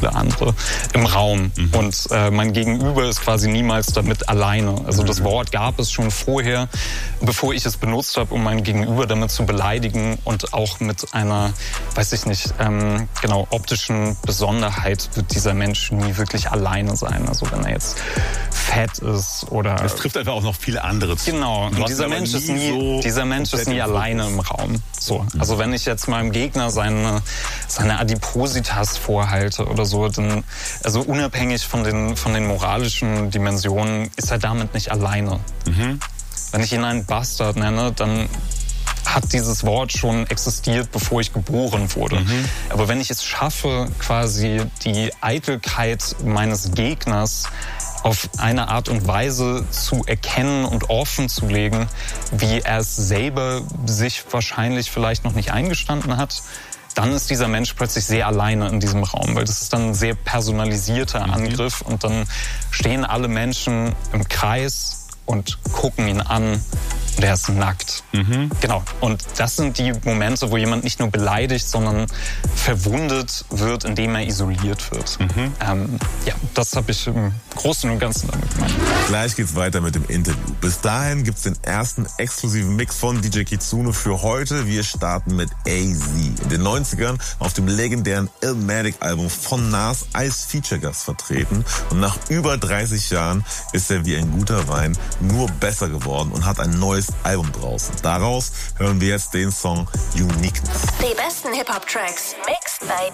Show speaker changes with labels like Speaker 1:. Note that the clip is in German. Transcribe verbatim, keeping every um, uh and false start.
Speaker 1: viele andere im Raum. Mhm. Und äh, mein Gegenüber ist quasi niemals damit alleine. Also mhm. das Wort gab es schon vorher, bevor ich es benutzt habe, um mein Gegenüber damit zu beleidigen, und auch mit einer, weiß ich nicht, ähm, genau, optischen Besonderheit wird dieser Mensch nie wirklich alleine sein. Also wenn er jetzt fett ist oder...
Speaker 2: Es trifft einfach auch noch viele andere zu.
Speaker 1: Genau, und dieser Mensch ist nie, so dieser Mensch ist nie alleine im Raum. So, also wenn ich jetzt meinem Gegner seine, seine Adipositas vorhalte oder so, dann, also unabhängig von den, von den moralischen Dimensionen, ist er damit nicht alleine. Mhm. Wenn ich ihn einen Bastard nenne, dann hat dieses Wort schon existiert, bevor ich geboren wurde. Mhm. Aber wenn ich es schaffe, quasi die Eitelkeit meines Gegners auf eine Art und Weise zu erkennen und offen zu legen, wie er es selber sich wahrscheinlich vielleicht noch nicht eingestanden hat, dann ist dieser Mensch plötzlich sehr alleine in diesem Raum, weil das ist dann ein sehr personalisierter Angriff und dann stehen alle Menschen im Kreis und gucken ihn an und er ist nackt. Mhm. Genau. Und das sind die Momente, wo jemand nicht nur beleidigt, sondern verwundet wird, indem er isoliert wird. Mhm. Ähm, ja, das habe ich im Großen und Ganzen damit gemacht.
Speaker 3: Gleich geht's weiter mit dem Interview. Bis dahin gibt's den ersten exklusiven Mix von D J Kitsune für heute. Wir starten mit A Z. In den neunzigern auf dem legendären Illmatic-Album von Nas als Feature-Gast vertreten. Und nach über dreißig Jahren ist er wie ein guter Wein nur besser geworden und hat ein neues Album draußen. Daraus hören wir jetzt den Song Uniqueness.
Speaker 4: Die besten Hip-Hop-Tracks mixed by